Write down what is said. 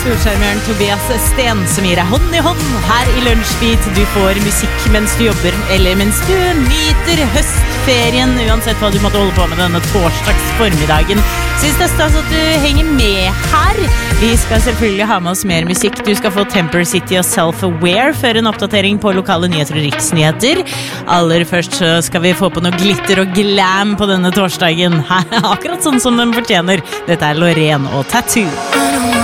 Storskjermjøren Tobias Sten som gir deg hånd i hånd her i Lunsjbeat. Du får musikk mens du jobber, eller mens du nyter høstferien, uansett hva du måtte holde på med denne torsdags formiddagen. Synes det er stas at du henger med her. Vi skal selvfølgelig ha med oss mer musikk. Du skal få Temper City og Self-Aware før en oppdatering på lokale nyheter og riksnyheter. Aller først så skal vi få på noe glitter og glam på denne torsdagen. Akkurat sånn som den fortjener. Dette er Loreen og Tattoo.